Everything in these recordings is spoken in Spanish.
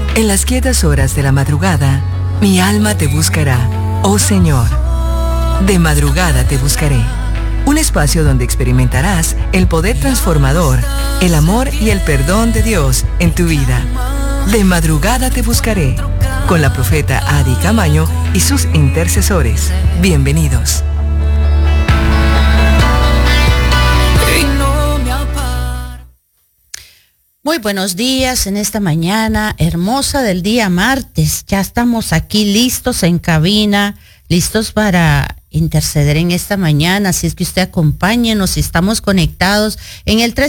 En las quietas horas de la madrugada, mi alma te buscará, oh Señor. De madrugada te buscaré. Un espacio donde experimentarás el poder transformador, el amor y el perdón de Dios en tu vida. De madrugada te buscaré, con la profeta Adi Camaño y sus intercesores. Bienvenidos. Muy buenos días en esta mañana hermosa del día martes. Ya estamos aquí listos en cabina, listos para interceder en esta mañana. Así es que usted acompáñenos y estamos conectados en el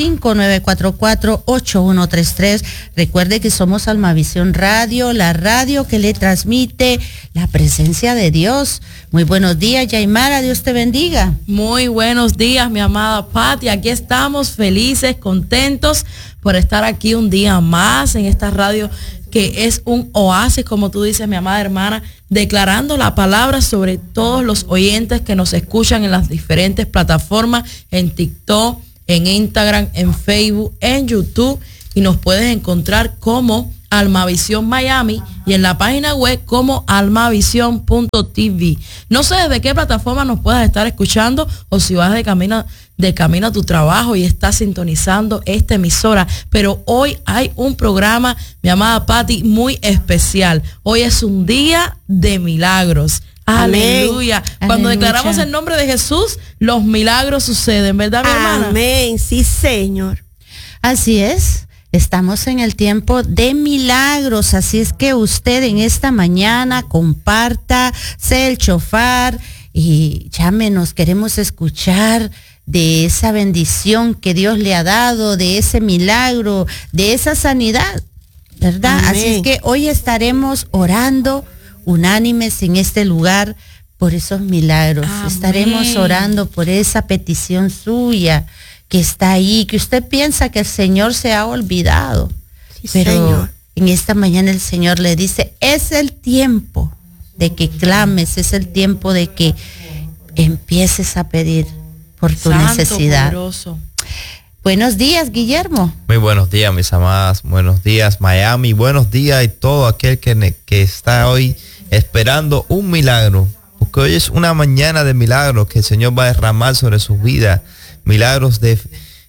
305-944-8133. Recuerde que somos Almavisión Radio, la radio que le transmite la presencia de Dios. Muy buenos días, Yaimara, Dios te bendiga. Muy buenos días, mi amada Pati. Aquí estamos felices, contentos por estar aquí un día más en esta radio que es un oasis, como tú dices, mi amada hermana, declarando la palabra sobre todos los oyentes que nos escuchan en las diferentes plataformas, en TikTok, en Instagram, en Facebook, en YouTube, y nos puedes encontrar como Almavisión Miami y en la página web como almavision.tv. No sé desde qué plataforma nos puedas estar escuchando o si vas de camino a tu trabajo y estás sintonizando esta emisora, pero hoy hay un programa, mi amada Patti, muy especial. Hoy es un día de milagros. Aleluya. Cuando declaramos el nombre de Jesús, los milagros suceden, ¿verdad, mi hermana? Amén, sí, Señor. Así es. Estamos en el tiempo de milagros, así es que usted en esta mañana comparta, sea el chofar y llámenos, queremos escuchar de esa bendición que Dios le ha dado, de ese milagro, de esa sanidad, ¿verdad? Amén. Así es que hoy estaremos orando unánimes en este lugar por esos milagros. Amén. Estaremos orando por esa petición suya que está ahí, que usted piensa que el Señor se ha olvidado. Sí, pero Señor, en esta mañana el Señor le dice, es el tiempo de que clames, es el tiempo de que empieces a pedir por tu necesidad. Poderoso. Buenos días, Guillermo. Muy buenos días, mis amadas. Buenos días, Miami. Buenos días y todo aquel que está hoy esperando un milagro. Porque hoy es una mañana de milagros que el Señor va a derramar sobre su vida. Milagros de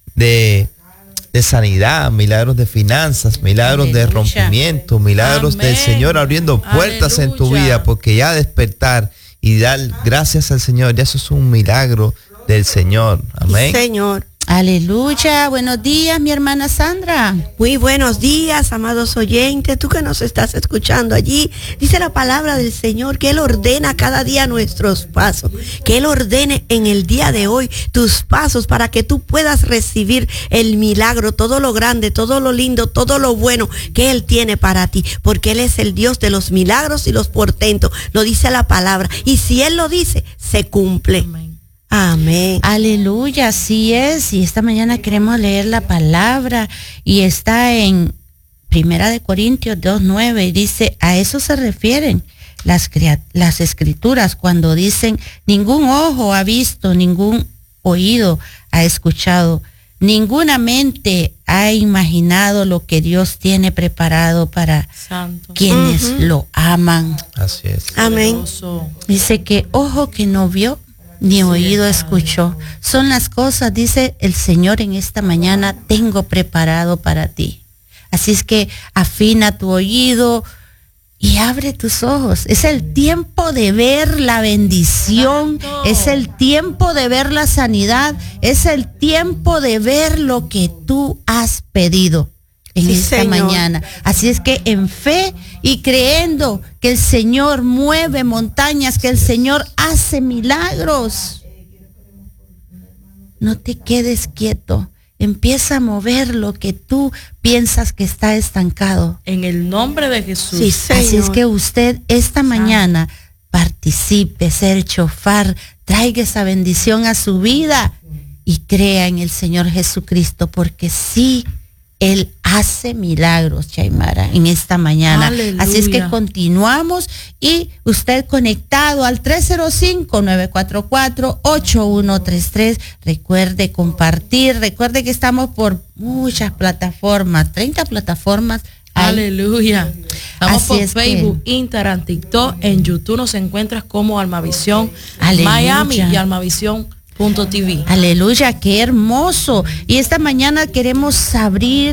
sanidad, milagros de finanzas, milagros Aleluya. De rompimiento, milagros Amén. Del Señor abriendo puertas Aleluya. En tu vida, porque ya despertar y dar gracias al Señor, ya eso es un milagro del Señor. Amén. Sí, Señor. Aleluya, buenos días, mi hermana Sandra. Muy buenos días, amados oyentes, tú que nos estás escuchando allí. Dice la palabra del Señor que Él ordena cada día nuestros pasos, que Él ordene en el día de hoy tus pasos para que tú puedas recibir el milagro, todo lo grande, todo lo lindo, todo lo bueno que Él tiene para ti, porque Él es el Dios de los milagros y los portentos, lo dice la palabra, y si Él lo dice, se cumple. Amén. Amén. Aleluya, así es. Y esta mañana queremos leer la palabra y está en 1 Corintios 2:9 y dice, a eso se refieren las escrituras cuando dicen, ningún ojo ha visto, ningún oído ha escuchado, ninguna mente ha imaginado lo que Dios tiene preparado para Santo. Quienes lo aman. Así es. Amén. Dice que ojo que no vio, ni oído escuchó. Son las cosas, dice el Señor en esta mañana, tengo preparado para ti. Así es que afina tu oído y abre tus ojos. Es el tiempo de ver la bendición, es el tiempo de ver la sanidad, es el tiempo de ver lo que tú has pedido en esta Señor. Mañana. Así es que en fe y creyendo que el Señor mueve montañas, que el Señor hace milagros, no te quedes quieto. Empieza a mover lo que tú piensas que está estancado. En el nombre de Jesús. Sí, así es que usted esta mañana participe, sea el chofar, traiga esa bendición a su vida y crea en el Señor Jesucristo, porque sí, Él hace milagros, Chaimara, en esta mañana. Aleluya. Así es que continuamos y usted conectado al 305-944-8133. Recuerde compartir, recuerde que estamos por muchas plataformas, 30 plataformas hay Aleluya. Estamos Así por es Facebook, Instagram, TikTok. En YouTube nos encuentras como Almavisión Aleluya. Miami y almavisión.tv. Aleluya, qué hermoso. Y esta mañana queremos abrir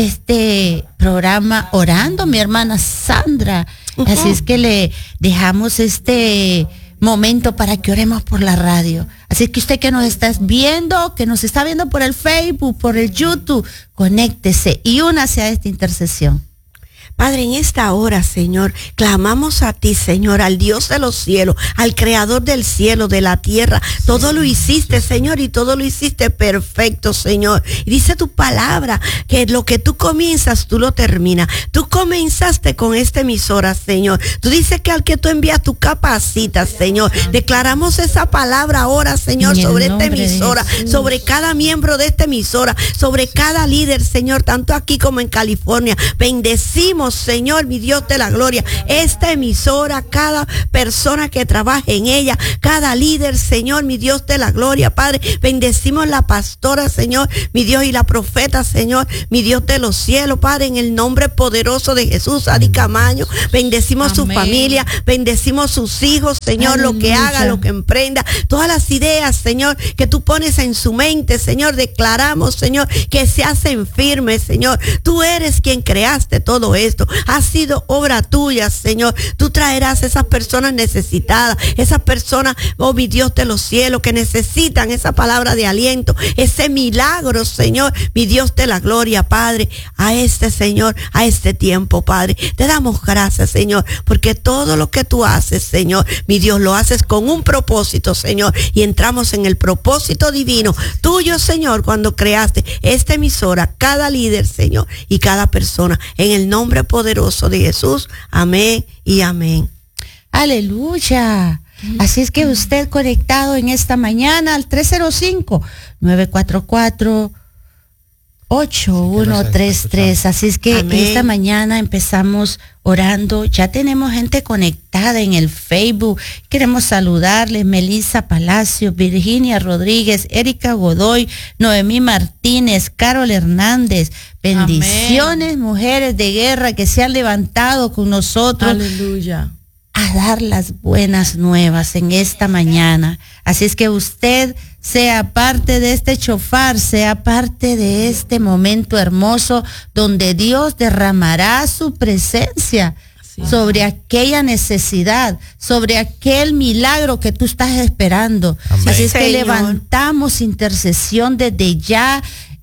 este programa orando, mi hermana Sandra. Así es que le dejamos este momento para que oremos por la radio. Así que usted que nos está viendo, que nos está viendo por el Facebook, por el YouTube, conéctese y únase a esta intercesión. Padre, en esta hora, Señor, clamamos a ti, Señor, al Dios de los cielos, al Creador del cielo, de la tierra. Todo lo hiciste, Señor, y todo lo hiciste perfecto, Señor. Y dice tu palabra que lo que tú comienzas, tú lo terminas. Tú comenzaste con esta emisora, Señor. Tú dices que al que tú envías, tú capacitas, Señor. Declaramos esa palabra ahora, Señor, sobre esta emisora, sobre cada miembro de esta emisora, sobre cada líder, Señor, tanto aquí como en California. Bendecimos, Señor, mi Dios de la gloria, esta emisora, cada persona que trabaje en ella, cada líder, Señor, mi Dios de la gloria, Padre. Bendecimos la pastora, Señor, mi Dios, y la profeta, Señor, mi Dios de los cielos, Padre, en el nombre poderoso de Jesús, Adi Camaño. Bendecimos su familia, bendecimos sus hijos, Señor, aleluya, lo que haga, lo que emprenda, todas las ideas, Señor, que tú pones en su mente, Señor, declaramos, Señor, que se hacen firmes, Señor. Tú eres quien creaste todo esto. Ha sido obra tuya, Señor. Tú traerás esas personas necesitadas, esas personas, oh mi Dios de los cielos, que necesitan esa palabra de aliento, ese milagro, Señor, mi Dios de la gloria, Padre, a este, Señor, a este tiempo, Padre. Te damos gracias, Señor, porque todo lo que tú haces, Señor, mi Dios, lo haces con un propósito, Señor, y entramos en el propósito divino tuyo, Señor, cuando creaste esta emisora, cada líder, Señor, y cada persona, en el nombre poderoso de Jesús. Amén y amén. Aleluya. Así es que usted conectado en esta mañana al 305-944-8133. Así es que amén. Esta mañana empezamos orando. Ya tenemos gente conectada en el Facebook. Queremos saludarles: Melissa Palacio, Virginia Rodríguez, Erika Godoy, Noemí Martínez, Carol Hernández. Bendiciones, amén. Mujeres de guerra que se han levantado con nosotros. Aleluya. A dar las buenas nuevas en esta mañana. Así es que usted sea parte de este shofar, sea parte de este momento hermoso donde Dios derramará su presencia sobre aquella necesidad, sobre aquel milagro que tú estás esperando. Amén. Así es que levantamos intercesión desde ya.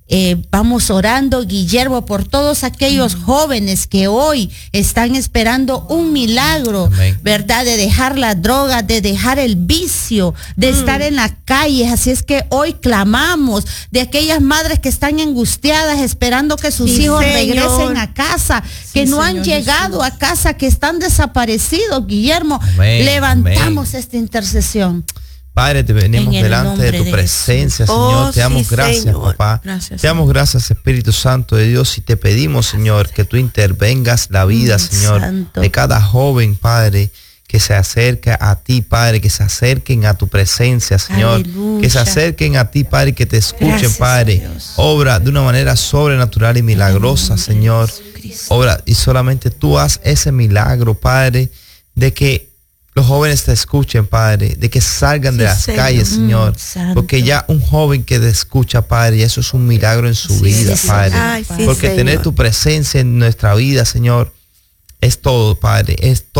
Vamos orando, Guillermo, por todos aquellos jóvenes que hoy están esperando un milagro, amén, ¿verdad? De dejar la droga, de dejar el vicio, de estar en la calle. Así es que hoy clamamos de aquellas madres que están angustiadas esperando que sus hijos regresen a casa, que no han llegado a casa, que están desaparecidos, Guillermo. Amén, levantamos esta intercesión. Padre, te venimos delante de tu presencia, Señor. Te damos gracias, Señor. Papá. Gracias, te damos gracias, Espíritu Santo de Dios, y te pedimos, Señor, que tú intervengas la vida, Señor, Santo, de cada joven, Padre, que se acerca a ti, Padre, que se acerquen a tu presencia, Señor. Aleluya. Que se acerquen a ti, Padre, que te escuchen, gracias, Padre. Dios. Obra de una manera sobrenatural y milagrosa, Señor. Obra, y solamente tú haz ese milagro, Padre, de que los jóvenes te escuchen, Padre, de que salgan de las calles, Señor, porque ya un joven que te escucha, Padre, y eso es un milagro en su vida, Padre. Ay, porque tener tu presencia en nuestra vida, Señor, es todo, Padre,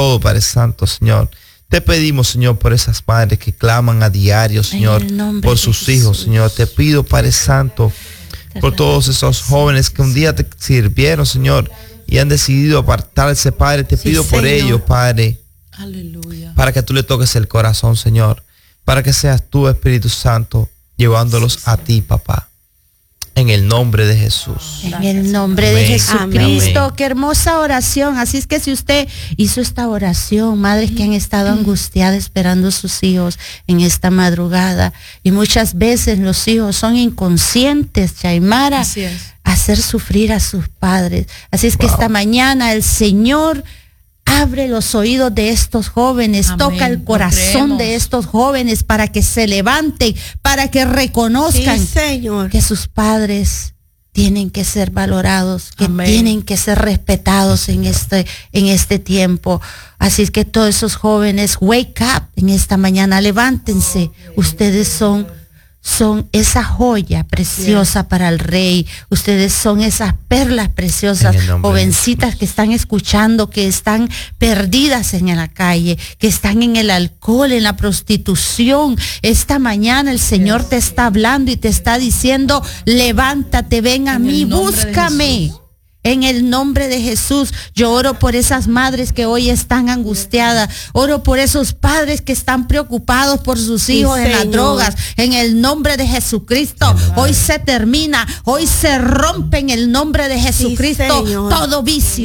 Santo, Señor. Te pedimos, Señor, por esas madres que claman a diario, Señor, por sus hijos, Señor. Te pido, Padre Santo, por todos esos jóvenes que un día te sirvieron, Señor, y han decidido apartarse, Padre. Te pido por ellos, Padre. Aleluya. Para que tú le toques el corazón, Señor, para que seas tú, Espíritu Santo, llevándolos a ti, papá, en el nombre de Jesús. En el nombre de Jesucristo. Amén. Qué hermosa oración. Así es que si usted hizo esta oración, madres que han estado angustiadas esperando a sus hijos en esta madrugada, y muchas veces los hijos son inconscientes, Chaimara, hacer sufrir a sus padres. Así es que esta mañana el Señor abre los oídos de estos jóvenes, amén, toca el corazón de estos jóvenes para que se levanten, para que reconozcan, Señor, que sus padres tienen que ser valorados, que Amén. tienen que ser respetados en este tiempo. Así es que todos esos jóvenes, wake up en esta mañana, levántense. Ustedes son esa joya preciosa para el Rey. Ustedes son esas perlas preciosas, En el nombre de jovencitas que están escuchando, que están perdidas en la calle, que están en el alcohol, en la prostitución. Esta mañana el Señor te está hablando y te está diciendo, levántate, ven a En mí, el nombre de búscame. Jesús. En el nombre de Jesús, yo oro por esas madres que hoy están angustiadas. Oro por esos padres que están preocupados por sus Sí, hijos en las Señor. drogas. En el nombre de Jesucristo, hoy se termina, hoy se rompe en el nombre de Jesucristo Señor. todo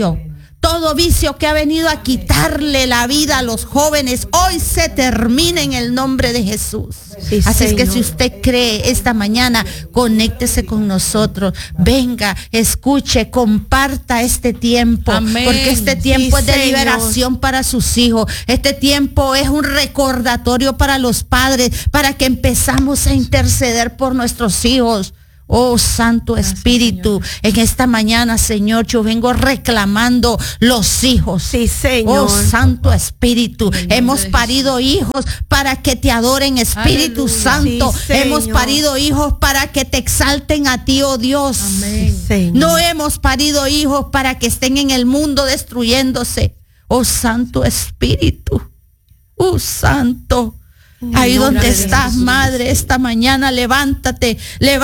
vicio que ha venido a quitarle la vida a los jóvenes, hoy se termina en el nombre de Jesús. Sí, Así es que Señor. si usted cree esta mañana, conéctese con nosotros, venga, escuche, comparta este tiempo, Amén. porque este tiempo Sí, es de Señor. liberación para sus hijos, este tiempo es un recordatorio para los padres, para que empezamos a interceder por nuestros hijos. Oh Santo Espíritu, en esta mañana, Señor, yo vengo reclamando los hijos. Sí, Señor. Oh Santo Espíritu, nombre hemos de parido hijos para que te adoren, Espíritu Aleluya. Santo. Sí, Hemos Señor. parido hijos para que te exalten a ti, oh Dios. Amén. Señor. No hemos parido hijos para que estén en el mundo destruyéndose. Oh Santo Espíritu. Oh Santo. Ahí nombre donde de estás, Jesús. madre, esta mañana, levántate,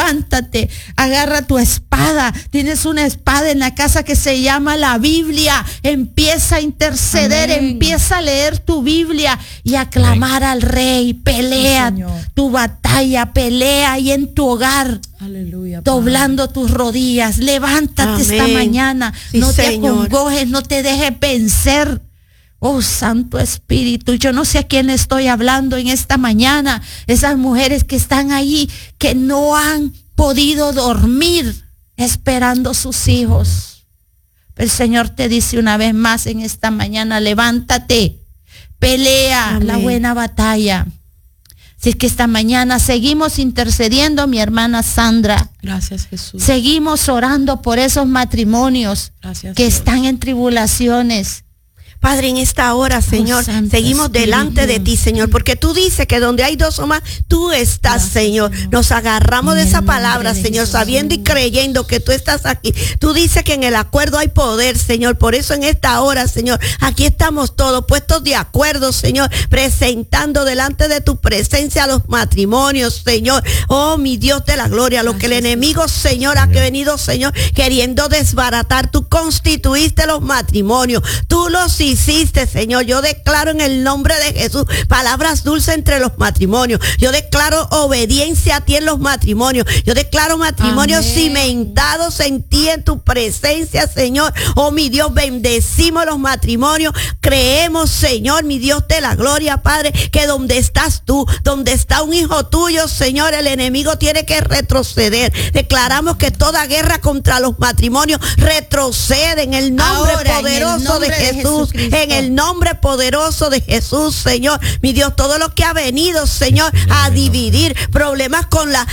agarra tu espada. Tienes una espada en la casa que se llama la Biblia. Empieza a interceder, Amén. empieza a leer tu Biblia y a clamar al Rey. Pelea Sí, Señor. tu batalla, pelea ahí en tu hogar. Aleluya. Padre. Doblando tus rodillas, levántate esta Amén. mañana, Sí, no te Señor. acongojes, no te dejes vencer. Oh Santo Espíritu, yo no sé a quién estoy hablando en esta mañana, esas mujeres que están ahí, que no han podido dormir esperando sus hijos. El Señor te dice una vez más en esta mañana, levántate, pelea la Amén. buena batalla. Si es que esta mañana seguimos intercediendo, mi hermana Sandra, Gracias, Jesús. seguimos orando por esos matrimonios Gracias, que Dios. están en tribulaciones. Padre, en esta hora, Señor, Santo seguimos Espíritu. delante de ti, Señor, porque tú dices que donde hay dos o más, tú estás, Gracias, Señor. Señor. Nos agarramos En de el esa nombre palabra, de Señor, Jesús. sabiendo y creyendo que tú estás aquí. Tú dices que en el acuerdo hay poder, Señor. Por eso en esta hora, Señor, aquí estamos todos puestos de acuerdo, Señor, presentando delante de tu presencia los matrimonios, Señor. Oh, mi Dios de la gloria, lo que el enemigo, Señor, ha venido, Señor, queriendo desbaratar. Tú constituiste los matrimonios. Tú los hiciste, Señor. Yo declaro en el nombre de Jesús palabras dulces entre los matrimonios. Yo declaro obediencia a ti en los matrimonios. Yo declaro matrimonios Amén. cimentados en ti, en tu presencia, Señor. Oh, mi Dios, bendecimos los matrimonios. Creemos, Señor, mi Dios de la gloria, Padre, que donde estás tú, donde está un hijo tuyo, Señor, el enemigo tiene que retroceder. Declaramos que toda guerra contra los matrimonios retrocede en el nombre Ahora, en el poderoso nombre de de Jesús. Jesucristo. En el nombre poderoso de Jesús, Señor. Mi Dios, todo lo que ha venido, Señor, a dividir, problemas con la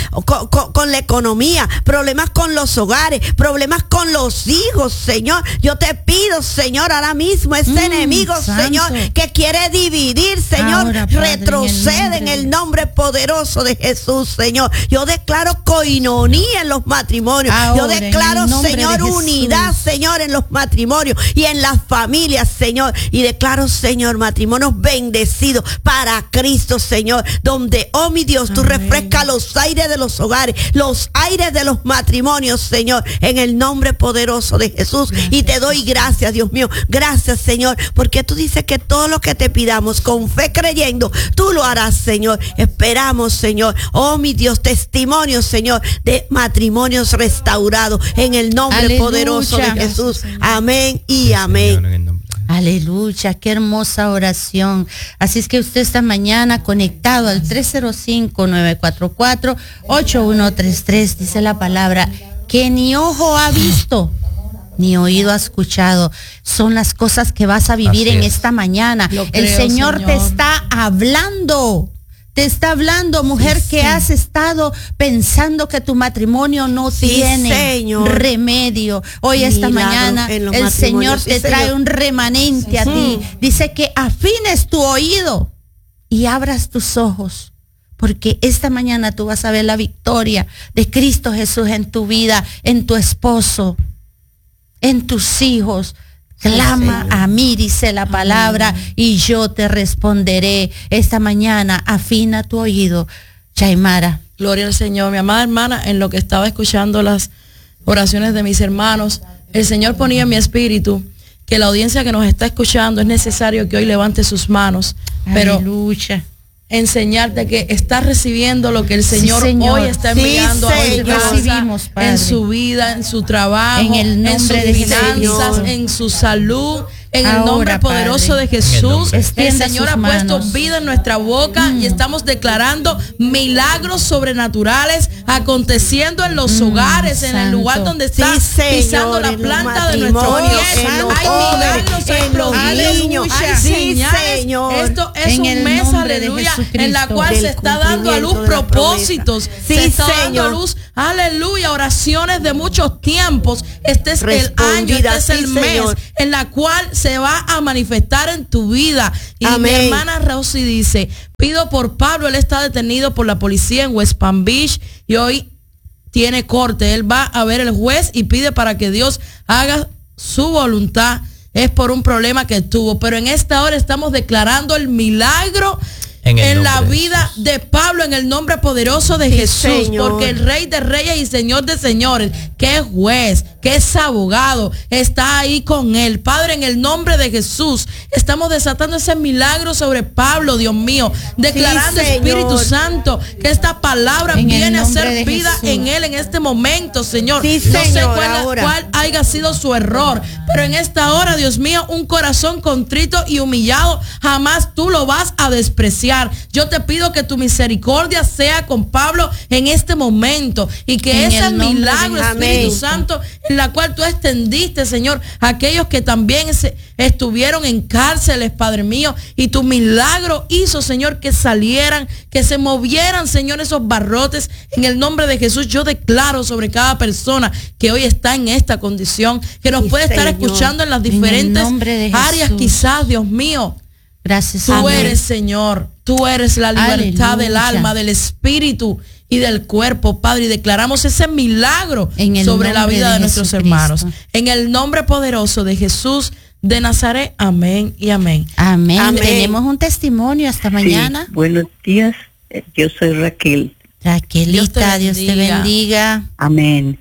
economía, problemas con los hogares, problemas con los hijos, Señor. Yo te pido, Señor, ahora mismo ese enemigo, Santo. Señor, que quiere dividir, Señor, Ahora, Padre, retrocede en el nombre poderoso de Jesús, Señor. Yo declaro coinonía en los matrimonios. Yo Ahora, en declaro, el nombre de Señor, Jesús. unidad, Señor, en los matrimonios y en las familias, Señor. Y declaro, Señor, matrimonios bendecidos para Cristo, Señor. Donde, oh mi Dios, tú Amén. refrescas los aires de los hogares, los aires de los matrimonios, Señor. En el nombre poderoso de Jesús. Y te doy gracias, Dios mío. Gracias, Señor. Porque tú dices que todo lo que te pidamos con fe creyendo, tú lo harás, Señor. Esperamos, Señor. Oh mi Dios, testimonios, Señor, de matrimonios restaurados. En el nombre Aleluya. poderoso de Jesús. Amén y Señor, amén. en el nombre de Aleluya, qué hermosa oración. Así es que usted esta mañana conectado al 305-944-8133, dice la palabra, que ni ojo ha visto, ni oído ha escuchado. Son las cosas que vas a vivir Así en es. esta mañana. Lo El creo, Señor te Señor. está hablando. Te está hablando, mujer, Sí, que sí. has estado pensando que tu matrimonio no Sí, tiene Señor. remedio. Hoy, esta Milagro mañana, en los el matrimonios. Señor Sí, te trae Señor. un remanente a ti. Dice que afines tu oído y abras tus ojos. Porque esta mañana tú vas a ver la victoria de Cristo Jesús en tu vida, en tu esposo, en tus hijos. Clama Señor. a mí, dice la palabra, y yo te responderé. Esta mañana afina tu oído, Chaimara. Gloria al Señor. Mi amada hermana, en lo que estaba escuchando las oraciones de mis hermanos, el Señor ponía en mi espíritu que la audiencia que nos está escuchando es necesario que hoy levante sus manos, pero Aleluya. enseñarte que está recibiendo lo que el Sí, Señor, Señor. hoy está Sí, enviando a Señor. Recibimos, Padre. en su vida, en su trabajo, En el en sus nombre de finanzas, Jesús. en su salud, en el Ahora, nombre poderoso Padre. de Jesús. nombre. El Extienda Señor sus ha puesto manos. vida en nuestra boca y estamos declarando milagros sobrenaturales aconteciendo en los hogares, en el santo. lugar donde está Sí, Señor, pisando la en los planta de nuestro matrimonios, pie. en los Hay jóvenes, milagros, hay en los prodigios, niños. hay Sí, señales. Señor. Esto es En un el mes, nombre de aleluya, Jesucristo. en la cual Del se está dando a luz cumplimiento de la propósitos. promesa. Se Sí, está dando a Señor. luz, aleluya, oraciones de muchos tiempos. Este es el año, este Respondida, es el sí, mes Señor. en la cual se va a manifestar en tu vida. Y mi Amén. hermana Rosy dice, pido por Pablo, él está detenido por la policía en West Palm Beach y hoy tiene corte. Él va a ver el juez y pide para que Dios haga su voluntad. Es por un problema que tuvo, pero en esta hora estamos declarando el milagro En el en la nombre de vida Jesús. de Pablo, en el nombre poderoso de Sí, Jesús, Señor. porque el Rey de Reyes y Señor de Señores, que es juez, que es abogado, está ahí con él. Padre, en el nombre de Jesús, estamos desatando ese milagro sobre Pablo, Dios mío, declarando, Sí, Señor. Espíritu Santo, que esta palabra En el viene a nombre ser de vida Jesús. en él en este momento, Señor. Sí, No sé Señor, cuál ahora. haya sido su error, pero en esta hora, Dios mío, un corazón contrito y humillado, jamás tú lo vas a despreciar. Yo te pido que tu misericordia sea con Pablo en este momento y que En ese el nombre de milagro, Jesús. Espíritu Amén. Santo, en la cual tú extendiste, Señor, a aquellos que también estuvieron en cárceles, Padre mío, y tu milagro hizo, Señor, que salieran, que se movieran, Señor, esos barrotes. En el nombre de Jesús, yo declaro sobre cada persona que hoy está en esta condición, que nos Sí, puede estar Señor. escuchando en las En el diferentes nombre de áreas, Jesús. quizás, Dios mío. Gracias, Tú Amén. eres, Señor, tú eres la libertad del Aleluya. alma, del espíritu y del cuerpo, Padre, y declaramos ese milagro En el sobre la nombre vida de de nuestros Jesucristo. hermanos. En el nombre poderoso de Jesús de Nazaret, amén y amén. Amén. Amén. Tenemos un testimonio hasta mañana. Sí, buenos días, yo soy Raquel. Raquelita, Dios te bendiga. bendiga. Amén.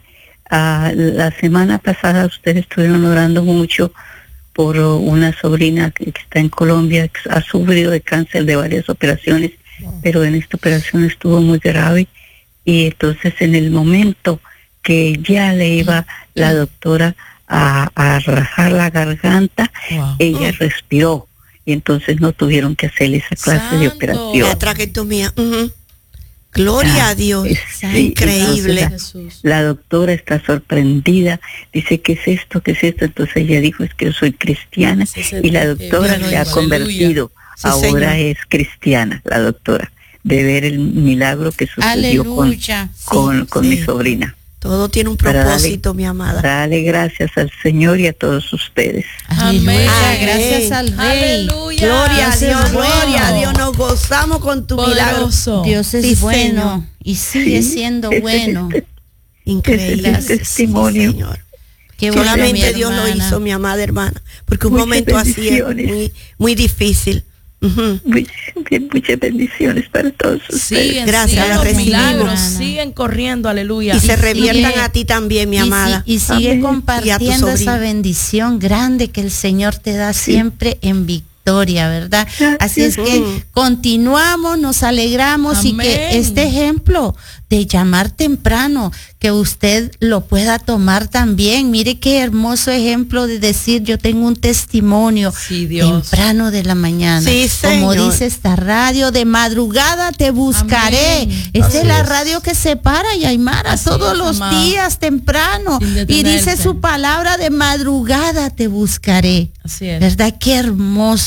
La semana pasada ustedes estuvieron orando mucho por una sobrina que está en Colombia, que ha sufrido de cáncer de varias operaciones, pero en esta operación estuvo muy grave y entonces en el momento que ya le iba la doctora a rajar la garganta, Wow. ella respiró y entonces no tuvieron que hacerle esa clase de Santo. operación. La traquetomía. Ujú. Gloria a Dios. Sí, Increíble. entonces Jesús. la doctora está sorprendida, dice, ¿qué es esto? ¿Qué es esto? Entonces ella dijo, es que yo soy cristiana, Sí, sí, y la sí, doctora aleluya. se ha convertido, Sí, ahora señor. es cristiana, la doctora, de ver el milagro que sucedió Aleluya. con Sí, mi sí. sobrina. Todo tiene un Para darle- propósito, mi amada. Dale gracias al Señor y a todos ustedes. Aleluya. Amén. Gracias al Rey. Aleluya. Gloria a Dios es Dios, bueno. gloria a Dios. Nos gozamos con tu milagro. Poderoso. Dios es Sí, bueno Señor. y sigue Sí, siendo ese- bueno. Increíble. Ese es el testimonio. Sí, Señor. Qué bueno, Solamente mi Dios lo hermana. hizo, mi amada hermana. Porque un Muchas momento así es bendiciones. muy, muy difícil. Ujú. Muchas bendiciones para todos ustedes. Siguen, Gracias, siguen la los recibimos. milagros, Hermana. siguen corriendo, aleluya. Y se reviertan sigue- a ti también, mi Y amada. si- Y, sigue Amén. Y a tu compartiendo esa sobrina. bendición grande que el Señor te da siempre en victoria, ¿verdad? Así es que Ujú. continuamos, nos alegramos y Amén. que este ejemplo de llamar temprano, que usted lo pueda tomar también. Mire qué hermoso ejemplo de decir, yo tengo un testimonio Sí, Dios. temprano de la mañana. Sí, Como Señor. dice esta radio, de madrugada te buscaré. Amén. Esta Así es la es. radio que se para, Yaimara, Así todos es, los amada. días temprano. Sin Y detenerse. dice su palabra, de madrugada te buscaré. Así es. ¿Verdad? Qué hermoso.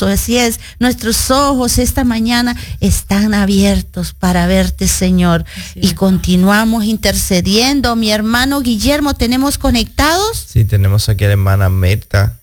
hermoso. Así es, nuestros ojos esta mañana están abiertos para verte, Señor. Y continuamos intercediendo. Mi hermano Guillermo, ¿tenemos conectados? Sí, tenemos aquí a la hermana Mirta.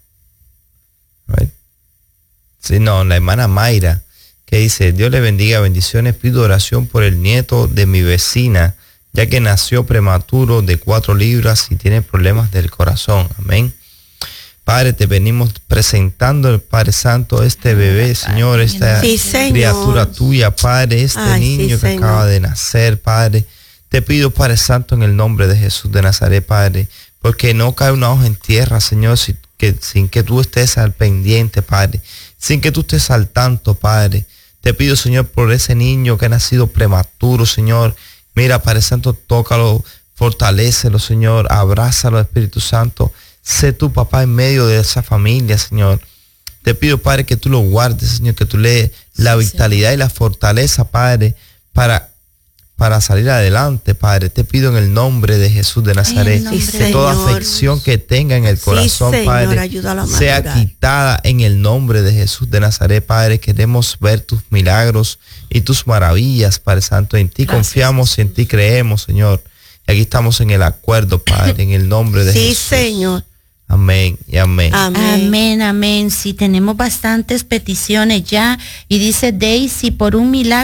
Sí, no, la hermana Mayra, que dice: Dios le bendiga, bendiciones, pido oración por el nieto de mi vecina, ya que nació prematuro de 4 libras y tiene problemas del corazón. Amén. Padre, te venimos presentando, Padre Santo, este bebé, Señor, esta criatura tuya, Padre, niño que acaba de nacer, Padre. Te pido, Padre Santo, en el nombre de Jesús de Nazaret, Padre, porque no cae una hoja en tierra, Señor, sin que tú estés al pendiente, Padre, sin que tú estés al tanto, Padre. Te pido, Señor, por ese niño que ha nacido prematuro, Señor. Mira, Padre Santo, tócalo, fortalécelo, Señor, abrázalo, Espíritu Santo. Sé tu papá en medio de esa familia, Señor. Te pido, Padre, que tú lo guardes, Señor, que tú le des la vitalidad y la fortaleza, Padre, para salir adelante, Padre. Te pido en el nombre de Jesús de Nazaret que toda afección que tenga en el corazón, Señor, Padre, sea quitada en el nombre de Jesús de Nazaret, Padre. Queremos ver tus milagros y tus maravillas, Padre Santo. En ti confiamos y en ti creemos, Señor. Y aquí estamos en el acuerdo, Padre, en el nombre de Jesús. Sí, Señor. Amén y amén. Amén, amén. Sí, tenemos bastantes peticiones ya. Y dice Daisy, por un milagro